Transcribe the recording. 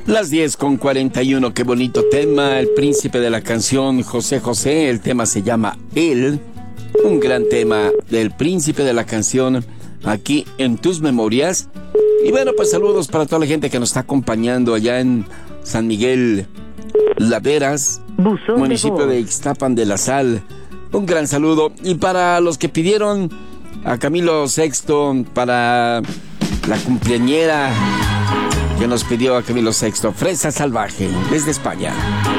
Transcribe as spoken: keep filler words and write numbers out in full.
Las diez con cuarenta y uno, qué bonito tema, el príncipe de la canción José José, el tema se llama Él, un gran tema del príncipe de la canción aquí en tus memorias. Y bueno, pues saludos para toda la gente que nos está acompañando allá en San Miguel Laderas, Buzón municipio de, de Ixtapan de la Sal, un gran saludo. Y para los que pidieron a Camilo Sexto, para la cumpleañera que nos pidió a Camilo Sexto, Fresa Salvaje, desde España.